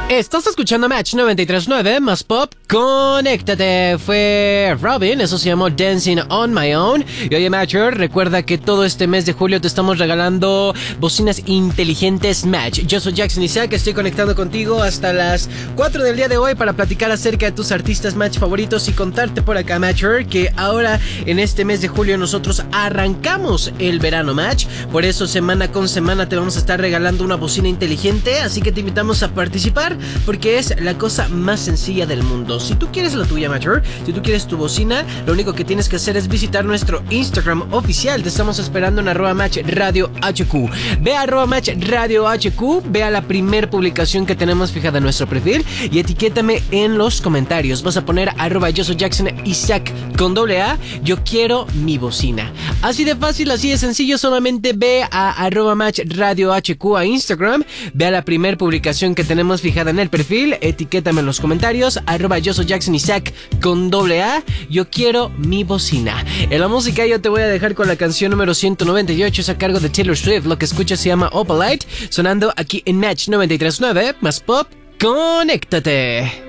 Estás escuchando Match 93.9 más Pop. Conéctate. Fue Robin, eso se llamó Dancing on My Own. Y oye, Matcher, recuerda que todo este mes de julio te estamos regalando bocinas inteligentes Match. Yo soy Jackson Isaac, estoy conectando contigo hasta las 4 del día de hoy para platicar acerca de tus artistas Match favoritos y contarte por acá, Matcher, que ahora en este mes de julio nosotros arrancamos el verano Match. Por eso semana con semana te vamos a estar regalando una bocina inteligente, así que te invitamos a participar porque es la cosa más sencilla del mundo. Si tú quieres la tuya, Matcher, si tú quieres tu bocina, lo único que tienes que hacer es visitar nuestro Instagram oficial. Te estamos esperando en @MatchRadioHQ. Ve a @MatchRadioHQ, ve a la primer publicación que tenemos fijada en nuestro perfil y etiquétame en los comentarios. Vas a poner @yo soy Jackson Isaac con AA, yo quiero mi bocina. Así de fácil, así de sencillo. Solamente ve a @MatchRadioHQ a Instagram, ve a la primer publicación que tenemos fijada en el perfil, etiquétame en los comentarios, @yo soy Jackson Isaac con AA, yo quiero mi bocina. En la música yo te voy a dejar con la canción número 198, es a cargo de Taylor Swift. Lo que escuchas se llama Opalite, sonando aquí en Match 93.9 más Pop. Conéctate.